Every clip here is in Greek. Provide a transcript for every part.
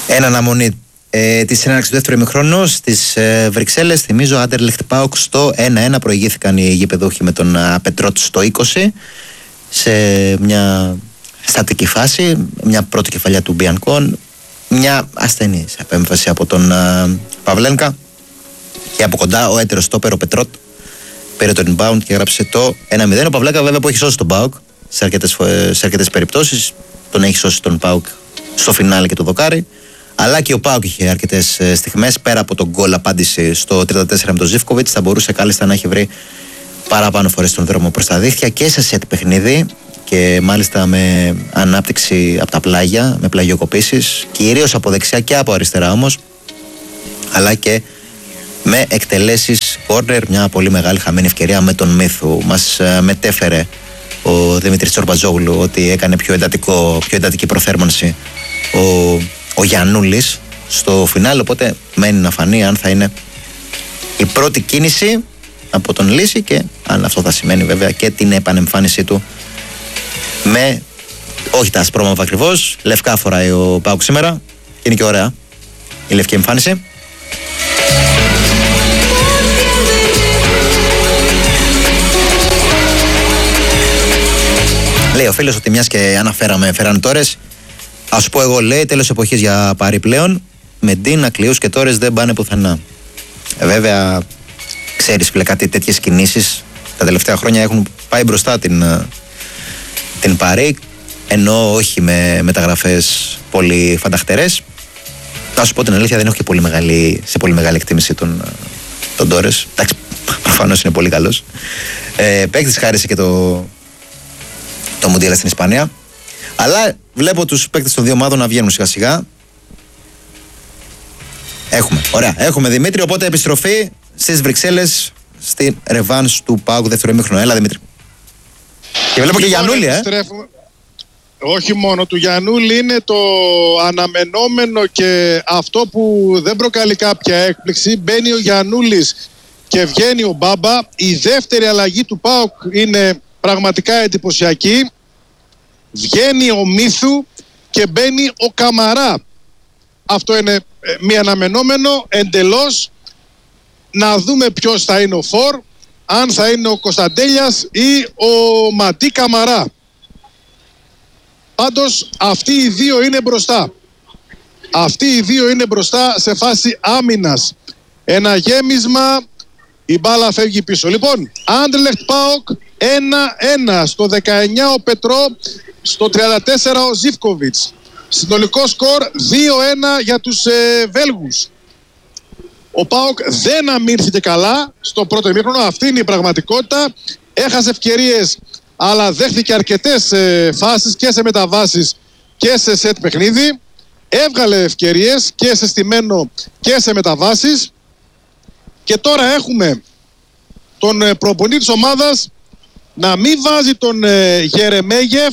Εν αναμονή τη έναρξη του δεύτερου ημιχρόνου στις Βρυξέλλες, θυμίζω, Άντερλεχτ ΠΑΟΚ στο 1-1 προηγήθηκαν οι γηπεδούχοι με τον Πετρότ στο 20 σε μια στατική φάση, μια πρώτη κεφαλιά του Μπιανκόν, μια ασθενής επέμβαση από τον Παυλένκα και από κοντά ο έτερος στόπερ ο Πετρότ πήρε το rebound και έγραψε το 1-0. Ο Παυλένκα βέβαια που έχει σώσει τον ΠΑΟΚ σε αρκετές περιπτώσεις, τον έχει σώσει τον ΠΑΟΚ στο φινάλε και το δοκάρι, αλλά και ο ΠΑΟΚ είχε αρκετές στιγμές πέρα από τον γκολ απάντηση στο 34 με τον Ζίβκοβιτς, θα μπορούσε κάλλιστα να έχει βρει παραπάνω φορές τον δρόμο προς τα δίχτυα και σε σετ παιχνίδι και μάλιστα με ανάπτυξη από τα πλάγια, με πλαγιοκοπήσεις, κυρίως από δεξιά και από αριστερά όμως, αλλά και με εκτελέσεις corner, μια πολύ μεγάλη χαμένη ευκαιρία με τον Μύθου. Μας μετέφερε ο Δημήτρης Τσορμπατζόγλου ότι έκανε πιο εντατική προθέρμανση ο Γιαννούλης στο φινάλ, οπότε μένει να φανεί αν θα είναι η πρώτη κίνηση από τον Λύση και αν αυτό θα σημαίνει βέβαια και την επανεμφάνισή του με, όχι τα ασπρόμαυρα ακριβώς, λευκά φοράει ο ΠΑΟΚ σήμερα και είναι και ωραία η λευκή εμφάνιση. Λέει ο φίλος ότι μιας και αναφέραμε Φεράν Τόρες, ας πω εγώ, λέει, τέλος εποχής για Πάρη πλέον, με Ντίν, Ακλειούς και Τόρες δεν πάνε πουθενά. Βέβαια, ξέρεις φίλε, κάτι τέτοιες κινήσεις τα τελευταία χρόνια έχουν πάει μπροστά την Πάρη, ενώ όχι με μεταγραφές πολύ φανταχτερές. Θα σου πω την αλήθεια, δεν έχω και σε πολύ μεγάλη εκτίμηση τον Τόρες. Εντάξει, προφανώς είναι πολύ καλός. Παίκτης, χάρισε και το Μουντιάλ στην Ισπανία. Αλλά βλέπω τους παίκτες των δύο ομάδων να βγαίνουν σιγά σιγά. Έχουμε Δημήτρη, οπότε επιστροφή στις Βρυξέλλες στην ρεβάνς του ΠΑΟΚ δεύτερο ημίχρονο. Έλα Δημήτρη. Και βλέπω και Γιαννούλη, Όχι μόνο του Γιαννούλη, είναι το αναμενόμενο και αυτό που δεν προκαλεί κάποια έκπληξη. Μπαίνει ο Γιαννούλης και βγαίνει ο Μπάμπα. Η δεύτερη αλλαγή του ΠΑΟΚ είναι πραγματικά εντυπωσιακή. Βγαίνει ο Μύθου και μπαίνει ο Καμαρά. Αυτό είναι μη αναμενόμενο εντελώς. Να δούμε ποιος θα είναι ο φορ, αν θα είναι ο Κωνσταντέλιας ή ο Ματί Καμαρά. Πάντως αυτοί οι δύο είναι μπροστά. Αυτοί οι δύο είναι μπροστά σε φάση άμυνας. Ένα γέμισμα, η μπάλα φεύγει πίσω. Λοιπόν, Άντερλεχτ ΠΑΟΚ 1-1. Στο 19 ο Πετρό, στο 34 ο Ζίβκοβιτς. Συνολικό σκορ 2-1 για τους Βέλγους. Ο ΠΑΟΚ δεν αμήνθηκε καλά στο πρώτο ημίχρονο. Αυτή είναι η πραγματικότητα. Έχασε ευκαιρίες, αλλά δέχθηκε αρκετές φάσεις και σε μεταβάσεις και σε σετ παιχνίδι. Έβγαλε ευκαιρίες και σε στημένο και σε μεταβάσεις. Και τώρα έχουμε τον προπονητή της ομάδας να μην βάζει τον Γερεμέγεφ,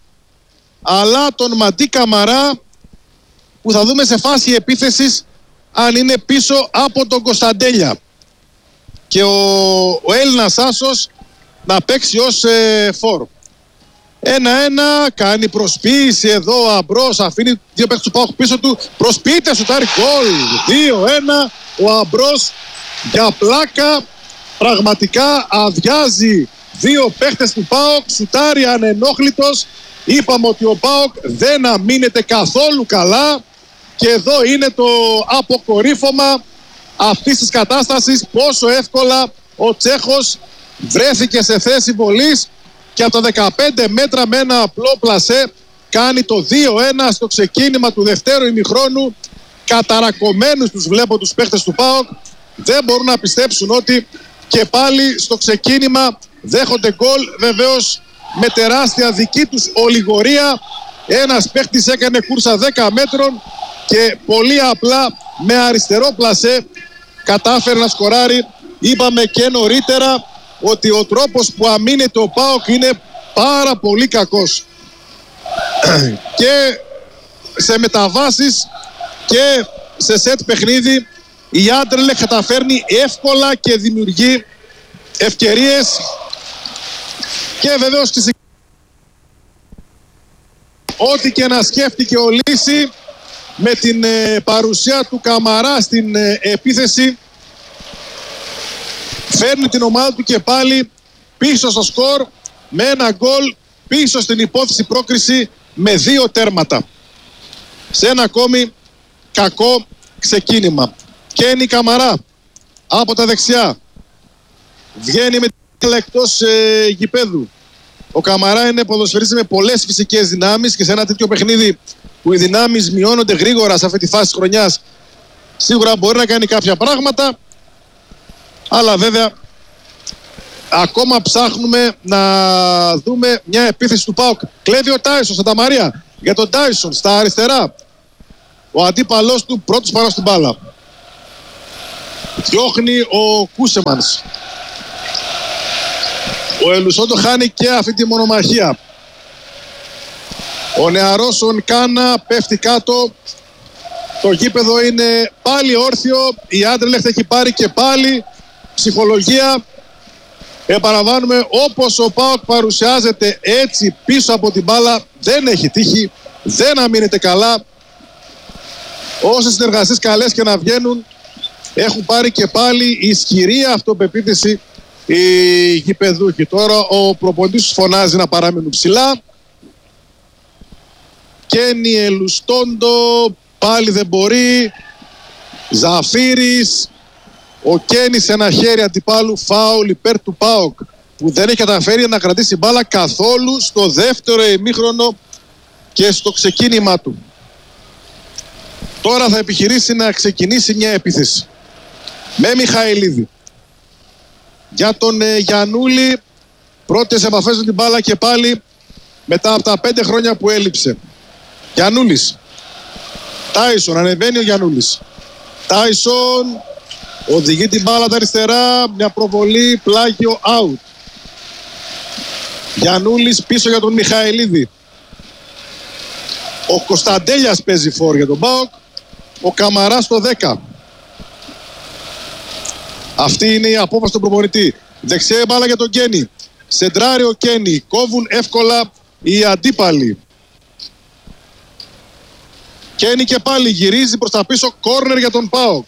αλλά τον Ματί Καμαρά, που θα δούμε σε φάση επίθεσης αν είναι πίσω από τον Κωνσταντέλια. Και ο Έλληνας άσος να παίξει ως φόρ. 1-1, κάνει προσποίηση εδώ, Αμπρός, αφήνει δύο παίκτες του ΠΑΟΚ πίσω του, προσποιείται, σουτάρει, γκολ. 2-1, ο Αμπρός για πλάκα πραγματικά αδειάζει δύο παίκτες του ΠΑΟΚ, σουτάρει ανενόχλητος. Είπαμε ότι ο ΠΑΟΚ δεν αμήνεται καθόλου καλά και εδώ είναι το αποκορύφωμα αυτής της κατάστασης, πόσο εύκολα ο Τσέχος βρέθηκε σε θέση βολής και από τα 15 μέτρα με ένα απλό πλασέ κάνει το 2-1 στο ξεκίνημα του δευτέρου ημιχρόνου. Καταρακωμένους τους βλέπω τους παίχτες του ΠΑΟΚ, δεν μπορούν να πιστέψουν ότι και πάλι στο ξεκίνημα δέχονται γκολ, βεβαίως με τεράστια δική τους ολιγορία. Ένας παίχτης έκανε κούρσα 10 μέτρων και πολύ απλά με αριστερό πλασέ κατάφερε να σκοράρει. Είπαμε και νωρίτερα ότι ο τρόπος που αμήνεται ο ΠΑΟΚ είναι πάρα πολύ κακός. Και σε μεταβάσεις και σε σετ παιχνίδι η Άντερλεχτ καταφέρνει εύκολα και δημιουργεί ευκαιρίες. Και βεβαίως ό,τι και να σκέφτηκε ο Λύση, με την παρουσία του Καμαρά στην επίθεση φέρνει την ομάδα του και πάλι πίσω στο σκορ με ένα γκολ, πίσω στην υπόθεση πρόκριση με 2 τέρματα. Σε ένα ακόμη κακό ξεκίνημα. Κένι Καμαρά από τα δεξιά. Βγαίνει με την εκτός γηπέδου. Ο Καμαρά είναι ποδοσφαιριστής με πολλές φυσικές δυνάμεις και σε ένα τέτοιο παιχνίδι που οι δυνάμεις μειώνονται γρήγορα σε αυτή τη φάση της χρονιάς, σίγουρα μπορεί να κάνει κάποια πράγματα, αλλά βέβαια ακόμα ψάχνουμε να δούμε μια επίθεση του ΠΑΟΚ. Κλέβει ο Τάισον στα Μαρία για τον Τάισον στα αριστερά. Ο αντίπαλός του πρώτος πάνω στην μπάλα. Διώχνει ο Κούσεμανς. Ο Ελουσόντο χάνει και αυτή τη μονομαχία. Ο νεαρός ο Νκάνα πέφτει κάτω. Το γήπεδο είναι πάλι όρθιο. Η Άντερλεχτ έχει πάρει και πάλι ψυχολογία. Επαναλαμβάνουμε, όπως ο ΠΑΟΚ παρουσιάζεται έτσι πίσω από την μπάλα, δεν έχει τύχει, δεν αμήνεται καλά. Όσες συνεργασίες καλές και να βγαίνουν, έχουν πάρει και πάλι ισχυρή αυτοπεποίθηση οι γηπεδούχοι. Τώρα ο προπονητής φωνάζει να παραμείνουν ψηλά. Κένι Ελουστόντο πάλι δεν μπορεί. Ζαφύρης. Ο Κένι σε ένα χέρι αντιπάλου, φάουλ υπέρ του ΠΑΟΚ, που δεν έχει καταφέρει να κρατήσει μπάλα καθόλου στο δεύτερο ημίχρονο και στο ξεκίνημά του. Τώρα θα επιχειρήσει να ξεκινήσει μια επίθεση με Μιχαηλίδη. Για τον Γιαννούλη, πρώτες επαφές με την μπάλα και πάλι μετά από τα 5 χρόνια που έλειψε. Γιαννούλης. Τάισον, ανεβαίνει ο Γιαννούλης. Τάισον οδηγεί την μπάλα τα αριστερά, μια προβολή, πλάγιο, out. Γιαννούλης πίσω για τον Μιχαηλίδη. Ο Κωνσταντέλιας παίζει φόρ για τον ΠΑΟΚ. Ο Καμαράς στο 10. Αυτή είναι η απόφαση του προπονητή. Δεξιά μπάλα για τον Κένι. Σεντράρει ο Κένι. Κόβουν εύκολα οι αντίπαλοι. Κένι και πάλι γυρίζει προς τα πίσω. Κόρνερ για τον ΠΑΟΚ.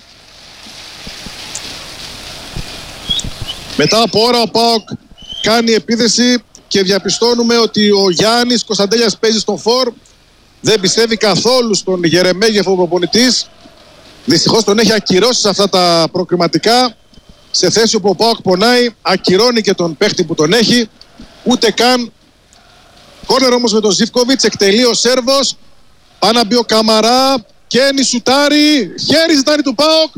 Μετά από ώρα ο ΠΑΟΚ κάνει επίθεση και διαπιστώνουμε ότι ο Γιάννης Κωνσταντέλιας παίζει στον φόρ. Δεν πιστεύει καθόλου στον Γερεμέγεφο προπονητής. Δυστυχώς τον έχει ακυρώσει σε αυτά τα προκριματικά. Σε θέση όπου ο ΠΑΟΚ πονάει, ακυρώνει και τον παίχτη που τον έχει. Ούτε καν. Κόρνερ όμως με τον Ζιβκοβιτς, εκτελεί ο Σέρβος. Πάνω να μπει ο Καμαρά. Κένι σουτάρει. Χέρι ζητάρει του ΠΑΟΚ.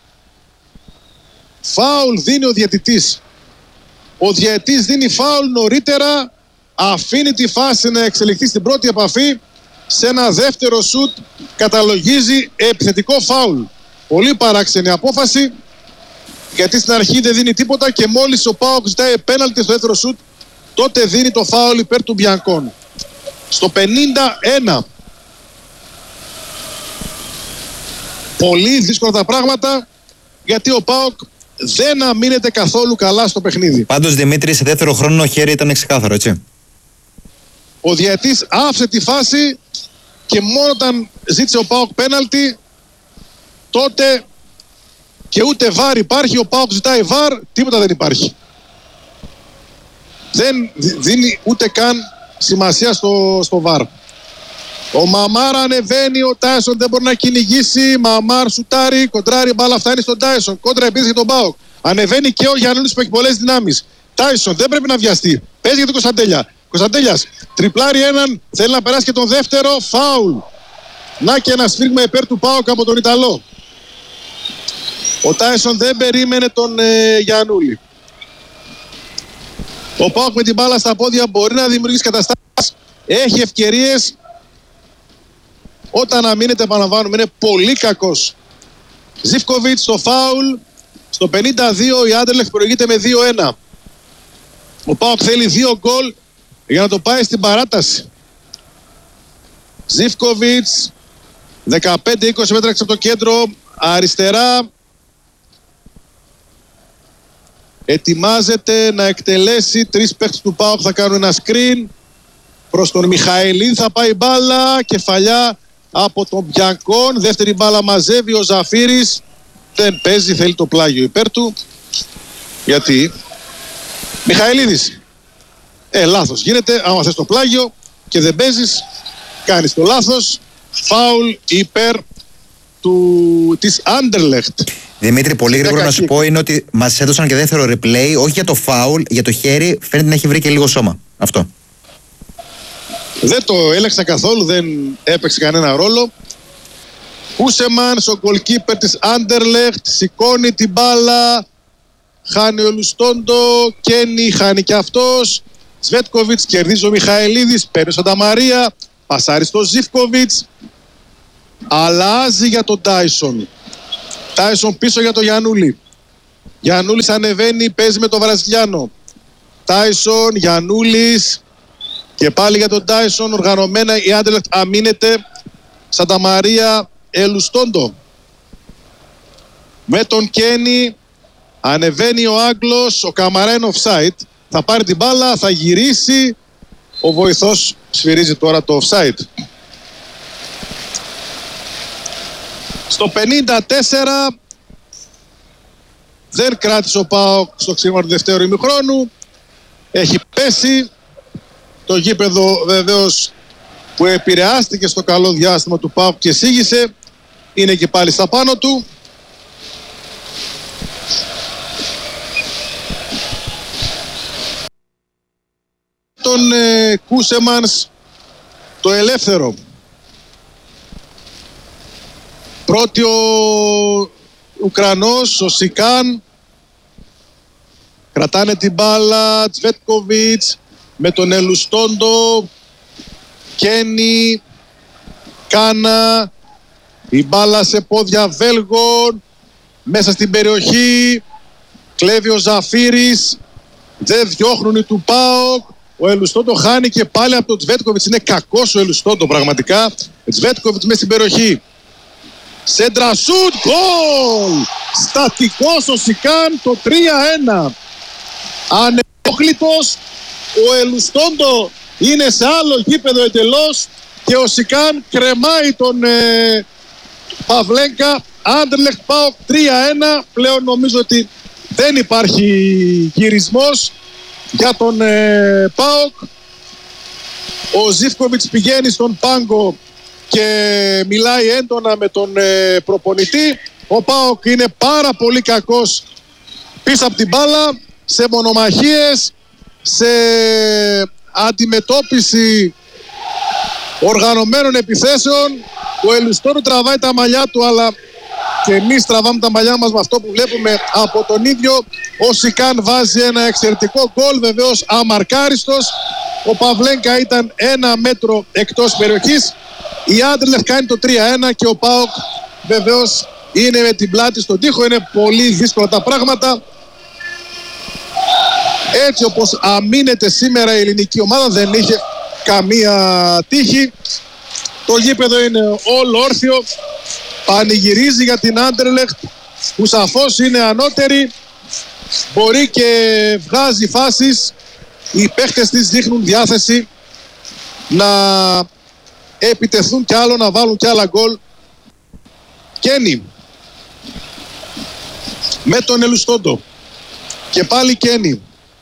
Φάουλ δίνει ο διαιτητής. Ο διαιτητής δίνει φάουλ νωρίτερα. Αφήνει τη φάση να εξελιχθεί στην πρώτη επαφή. Σε ένα δεύτερο σουτ καταλογίζει επιθετικό φάουλ. Πολύ παράξενη απόφαση, γιατί στην αρχή δεν δίνει τίποτα και μόλις ο ΠΑΟΚ ζητάει πέναλτι στο δεύτερο σουτ, τότε δίνει το φάουλ υπέρ του Μπιανκόν. Στο 51. Πολύ δύσκολα τα πράγματα, γιατί ο ΠΑΟΚ δεν αμήνεται καθόλου καλά στο παιχνίδι. Πάντως, Δημήτρη, σε δεύτερο χρόνο χέρι ήταν ξεκάθαρο, έτσι. Ο διαιτής άφησε τη φάση και μόνο όταν ζήτησε ο ΠΑΟΚ πέναλτι, τότε και ούτε βάρ υπάρχει. Ο ΠΑΟΚ ζητάει βάρ, τίποτα δεν υπάρχει. Δεν δίνει ούτε καν σημασία στο βάρ. Ο Μαμάρ ανεβαίνει, ο Τάισον δεν μπορεί να κυνηγήσει. Μαμάρ σουτάρει, κοντράρει, μπάλα φτάνει στον Τάισον. Κόντρα επίθεση για τον ΠΑΟΚ. Ανεβαίνει και ο Γιαννούλης που έχει πολλές δυνάμεις. Τάισον δεν πρέπει να βιαστεί. Παίζει για τον Κωνσταντέλια. Κωνσταντέλιας τριπλάρει έναν, θέλει να περάσει και τον δεύτερο, φάουλ. Να και ένα σφύριγμα υπέρ του ΠΑΟΚ από τον Ιταλό. Ο Τάισον δεν περίμενε τον Γιαννούλη. Ο ΠΑΟΚ με την μπάλα στα πόδια μπορεί να δημιουργήσει καταστάσεις. Έχει ευκαιρίες. Όταν αμήνεται, επαναλαμβάνουμε, είναι πολύ κακός. Ζιβκοβιτς στο φάουλ. Στο 52 η Άντερλεχτ προηγείται με 2-1. Ο ΠΑΟΚ θέλει 2 γκολ για να το πάει στην παράταση. Ζιβκοβιτς 15-20 μέτρα από το κέντρο, αριστερά. Ετοιμάζεται να εκτελέσει. 3 παίκτες του ΠΑΟΚ θα κάνουν ένα screen. Προς τον Μιχαηλίδη θα πάει μπάλα. Κεφαλιά από τον Μπιανκόν. Δεύτερη μπάλα μαζεύει ο Ζαφύρης. Δεν παίζει, θέλει το πλάγιο υπέρ του. Γιατί Μιχαηλίδης, λάθος γίνεται. Άμα θες το πλάγιο και δεν παίζεις, κάνεις το λάθος. Φάουλ υπέρ της Άντερλεχτ. Δημήτρη, πολύ γρήγορα να σου πω είναι ότι μας έδωσαν και δεύτερο replay, όχι για το φάουλ, για το χέρι. Φαίνεται να έχει βρει και λίγο σώμα. Αυτό. Δεν το έλεξα καθόλου, δεν έπαιξε κανένα ρόλο. Κούσεμανς, ο γκολκίπερ της Άντερλεχτ, σηκώνει την μπάλα. Χάνει ο Λουστόντο, Κένι χάνει και αυτός. Σβέτκοβιτς, κερδίζει ο Μιχαηλίδης, παίρνει ο Σανταμαρία, πασάρει στο Ζίβκοβιτς. Αλλάζει για τον Τάισον. Τάισον πίσω για τον Γιαννούλη. Γιαννούλης ανεβαίνει, παίζει με τον Βραζιλιάνο. Τάισον, Γιαννούλης. Και πάλι για τον Τάισον, οργανωμένα η Άντερλεχτ αμήνεται. Σανταμαρία, Ελουστόντο. Με τον Κένι ανεβαίνει ο Άγγλος, ο Καμαρά είναι offside. Θα πάρει την μπάλα, θα γυρίσει. Ο βοηθός σφυρίζει τώρα το offside. Στο 54 δεν κράτησε ο ΠΑΟΚ στο ξεκίνημα του δευτέρου ημιχρόνου. Έχει πέσει το γήπεδο βεβαίως που επηρεάστηκε στο καλό διάστημα του ΠΑΟΚ και σίγησε. Είναι και πάλι στα πάνω του. Τον Κούσεμανς, το ελεύθερο. Πρώτη ο Ουκρανός, ο Σικάν. Κρατάνε την μπάλα, Τσβέτκοβιτς με τον Ελουστόντο. Κένι, Κάνα. Η μπάλα σε πόδια Βέλγων. Μέσα στην περιοχή. Κλέβει ο Ζαφύρης. Δεν διώχνουν οι του ΠΑΟΚ. Ο Ελουστόντο χάνει και πάλι από τον Τσβέτκοβιτς. Είναι κακός ο Ελουστόντο πραγματικά. Τσβέτκοβιτς μέσα στην περιοχή. Σέντρα σουτ, γκολ! Στατικός ο Σικάν, το 3-1. Ανεπόχλητος, ο Ελουστόντο είναι σε άλλο γήπεδο εντελώς και ο Σικάν κρεμάει τον Παυλέγκα. Άντερλεχτ ΠΑΟΚ 3-1. Πλέον νομίζω ότι δεν υπάρχει γυρισμός για τον ΠΑΟΚ. Ο Ζίβκοβιτς πηγαίνει στον πάγκο και μιλάει έντονα με τον προπονητή. Ο ΠΑΟΚ είναι πάρα πολύ κακός πίσω από την μπάλα, σε μονομαχίες, σε αντιμετώπιση οργανωμένων επιθέσεων. Ο Ελουστόντο τραβάει τα μαλλιά του, αλλά και εμείς τραβάμε τα μαλλιά μας με αυτό που βλέπουμε από τον ίδιο. Ο Σικάν βάζει ένα εξαιρετικό γκολ, βεβαίως αμαρκάριστος. Ο Παυλέγκα ήταν 1 μέτρο εκτός περιοχής. Η Άντερλεχτ κάνει το 3-1 και ο ΠΑΟΚ βεβαίως είναι με την πλάτη στον τοίχο. Είναι πολύ δύσκολα τα πράγματα. Έτσι όπως αμήνεται σήμερα η ελληνική ομάδα, δεν είχε καμία τύχη. Το γήπεδο είναι όλο όρθιο. Πανηγυρίζει για την Άντερλεχτ που σαφώς είναι ανώτερη. Μπορεί και βγάζει φάσεις. Οι παίχτες της δείχνουν διάθεση να επιτεθούν κι άλλο, να βάλουν κι άλλα γκολ. Κένι με τον Ελουστόντο. Και πάλι Κένι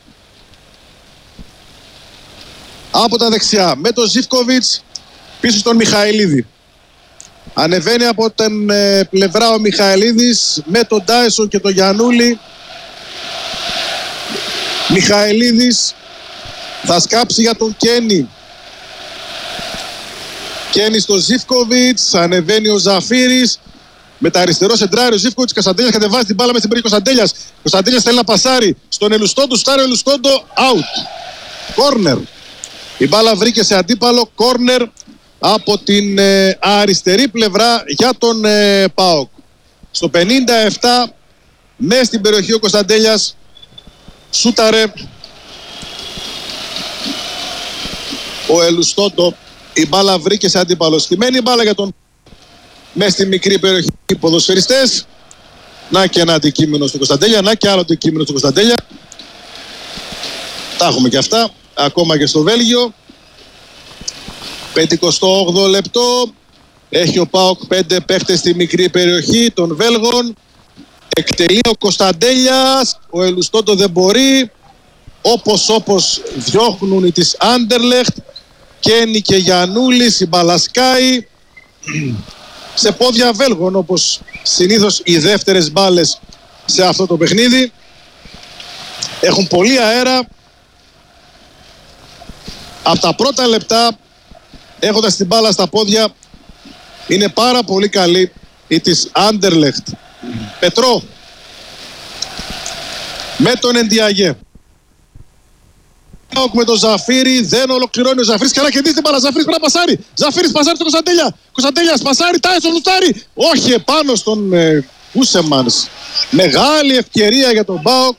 από τα δεξιά με τον Ζίβκοβιτς πίσω στον Μιχαηλίδη. Ανεβαίνει από την πλευρά ο Μιχαηλίδης με τον Τάισον και τον Γιαννούλη. Μιχαηλίδης θα σκάψει για τον Κένι. Κένι στο Ζίβκοβιτς, ανεβαίνει ο Ζαφύρης. Με τα αριστερό σεντράρι ο Ζίβκοβιτς, Κωνσταντέλιας κατεβάζει την μπάλα μέσα στην περιοχή. Κωνσταντέλιας θέλει να πασάρει στον Ελουστόντο, στάρει ο Ελουστόντο, out. Κόρνερ. Η μπάλα βρήκε σε αντίπαλο, κόρνερ από την αριστερή πλευρά για τον ΠΑΟΚ. Στο 57 μέσα στην περιοχή ο Κωνσταντέλιας σούταρε ο Ελουστόντο. Η μπάλα βρήκε σε αντίπαλο. Στημένη μπάλα για τον μέσα στη μικρή περιοχή ποδοσφαιριστές. Να και ένα αντικείμενο στο Κωνσταντέλια, να και άλλο αντικείμενο στο Κωνσταντέλια. Τα έχουμε και αυτά, ακόμα και στο Βέλγιο. 58 λεπτό. Έχει ο ΠΑΟΚ 5 παίχτες στη μικρή περιοχή των Βέλγων. Εκτελεί ο Κωνσταντέλιας, ο Ελουστόντο δεν όπως διώχνουν οι της Άντερλεχτ. Κένι και Γιαννούλης, η Μπαλασκάη σε πόδια Βέλγων, όπως συνήθως οι δεύτερες μπάλες σε αυτό το παιχνίδι. Έχουν πολύ αέρα. Από τα πρώτα λεπτά, έχοντας την μπάλα στα πόδια, είναι πάρα πολύ καλή η της Άντερλεχτ. Πετρό με τον Εντιαγέ. Με τον Ζαφύρι, δεν ολοκληρώνει ο Ζαφύρις. Καλά κερδίζει την μπάλα. Ζαφύρις πρέπει να πασάρει. Ζαφύρις πασάρει στον Κωνσταντέλια. Κωνσταντέλιας πασάρει. Τάισον λουστάρει. Όχι, επάνω στον Κούσεμανς. Μεγάλη ευκαιρία για τον ΠΑΟΚ.